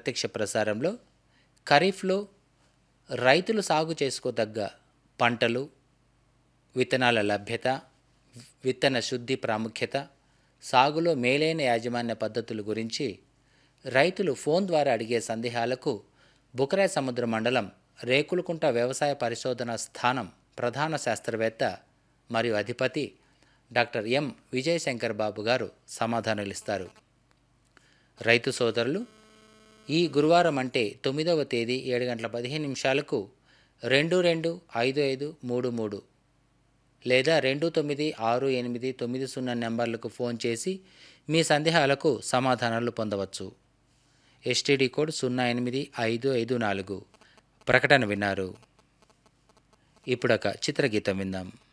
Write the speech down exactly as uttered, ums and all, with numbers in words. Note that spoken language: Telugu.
ప్రత్యక్ష ప్రసారంలో ఖరీఫ్లో రైతులు సాగు చేసుకోదగ్గ పంటలు, విత్తనాల లభ్యత, విత్తన శుద్ధి ప్రాముఖ్యత, సాగులో మేలైన యాజమాన్య పద్ధతుల గురించి రైతులు ఫోన్ ద్వారా అడిగే సందేహాలకు బుకరాయ సముద్ర మండలం రేకులకుంట వ్యవసాయ పరిశోధన స్థానం ప్రధాన శాస్త్రవేత్త మరియు అధిపతి డాక్టర్ ఎం విజయశంకర్ బాబు గారు సమాధానాలిస్తారు. రైతు సోదరులు, ఈ గురువారం అంటే తొమ్మిదవ తేదీ ఏడు గంటల పదిహేను నిమిషాలకు రెండు రెండు ఐదు ఐదు మూడు మూడు లేదా రెండు తొమ్మిది ఆరు ఎనిమిది తొమ్మిది సున్నా నెంబర్లకు ఫోన్ చేసి మీ సందేహాలకు సమాధానాలు పొందవచ్చు. ఎస్టీడీ కోడ్ సున్నా ఎనిమిది ఐదు ఐదు నాలుగు. ప్రకటన విన్నారు. ఇప్పుడొక చిత్రగీతం విందాం.